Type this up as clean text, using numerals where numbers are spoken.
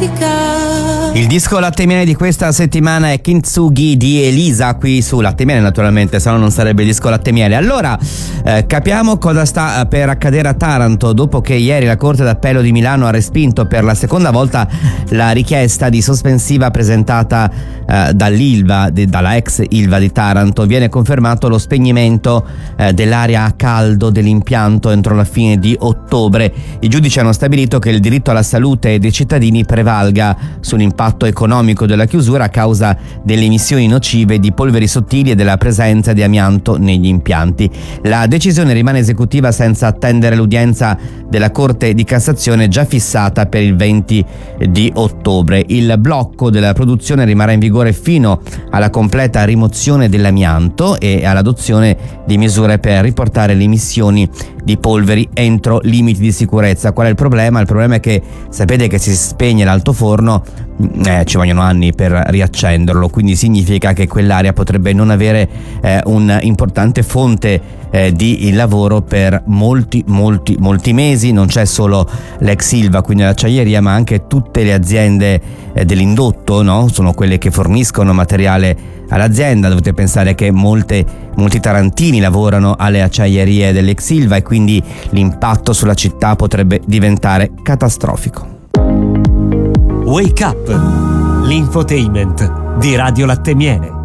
Il disco Latte Miele di questa settimana è Kintsugi di Elisa, qui su Latte Miele naturalmente, se no non sarebbe il disco Latte Miele. Allora, capiamo cosa sta per accadere a Taranto dopo che ieri la Corte d'Appello di Milano ha respinto per la seconda volta la richiesta di sospensiva presentata dall'Ilva, dalla ex Ilva di Taranto. Viene confermato lo spegnimento dell'area a caldo dell'impianto entro la fine di ottobre. I giudici hanno stabilito che il diritto alla salute dei cittadini prevalga sull'impatto economico della chiusura a causa delle emissioni nocive di polveri sottili e della presenza di amianto negli impianti. La decisione rimane esecutiva senza attendere l'udienza della Corte di Cassazione già fissata per il 20 di ottobre. Il blocco della produzione rimarrà in vigore fino alla completa rimozione dell'amianto e all'adozione di misure per riportare le emissioni di polveri entro limiti di sicurezza. Qual è il problema? Il problema è che sapete che se si spegne l'altoforno ci vogliono anni per riaccenderlo, quindi significa che quell'area potrebbe non avere un'importante fonte di lavoro per molti mesi. Non c'è solo l'ex Ilva, quindi l'acciaieria, ma anche tutte le aziende dell'indotto, no? Sono quelle che forniscono materiale all'azienda. Dovete pensare che molti tarantini lavorano alle acciaierie dell'ex Ilva e quindi l'impatto sulla città potrebbe diventare catastrofico. Wake Up, l'infotainment di Radio Latte Miele.